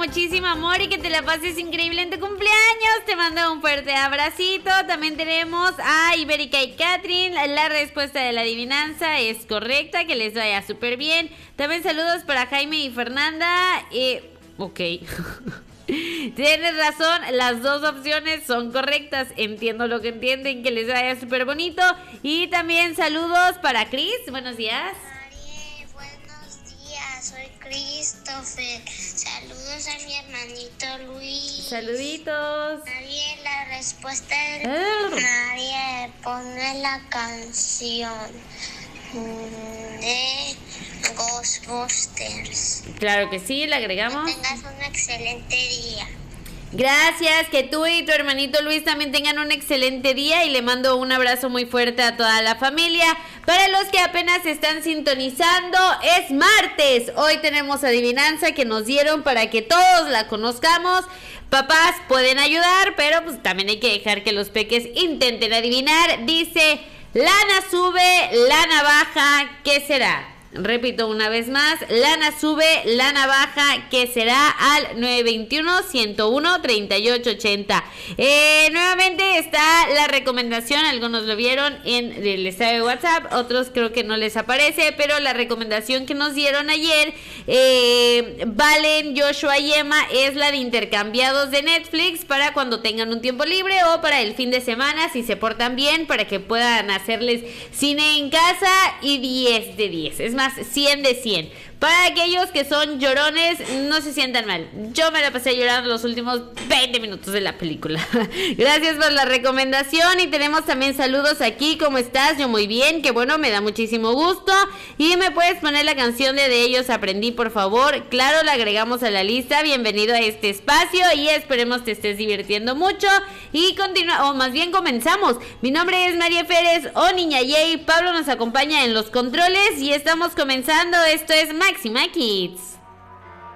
muchísimo amor y que te la pases increíble en tu cumpleaños. Te mando un fuerte abracito. También tenemos a Ibérica y Catherine. La respuesta de la adivinanza es correcta, que les vaya súper bien. También saludos para Jaime y Fernanda. Ok. Tienes razón, las dos opciones son correctas. Entiendo lo que entienden, que les vaya súper bonito. Y también saludos para Chris. Buenos días. Buenos días, soy Christopher. Saludos a mi hermanito Luis. Saluditos. Nadie, la respuesta es nadie. Pone la canción de Ghostbusters. Claro que sí, le agregamos. Que tengas un excelente día. Gracias, que tú y tu hermanito Luis también tengan un excelente día y le mando un abrazo muy fuerte a toda la familia. Para los que apenas están sintonizando, es martes. Hoy tenemos adivinanza que nos dieron para que todos la conozcamos. Papás pueden ayudar, pero pues también hay que dejar que los peques intenten adivinar. Dice, lana sube, lana baja, ¿qué será? Repito una vez más, lana sube, lana baja, que será al 921-101-3880. Nuevamente está la recomendación, algunos lo vieron en el estado de WhatsApp, otros creo que no les aparece, pero la recomendación que nos dieron ayer, Valen, Joshua y Emma, es la de intercambiados de Netflix para cuando tengan un tiempo libre o para el fin de semana, si se portan bien, para que puedan hacerles cine en casa y 10 de 10. Es más, 100 de 100. Para aquellos que son llorones, no se sientan mal. Yo me la pasé llorando los últimos 20 minutos de la película. Gracias por la recomendación. Y tenemos también saludos aquí. ¿Cómo estás? Yo muy bien. Que bueno, me da muchísimo gusto. Y me puedes poner la canción de Ellos Aprendí, por favor. Claro, la agregamos a la lista. Bienvenido a este espacio y esperemos te estés divirtiendo mucho. Y continúa, o más bien comenzamos. Mi nombre es María Pérez o Niña Yey. Pablo nos acompaña en los controles y estamos comenzando. Esto es Máxima Kids.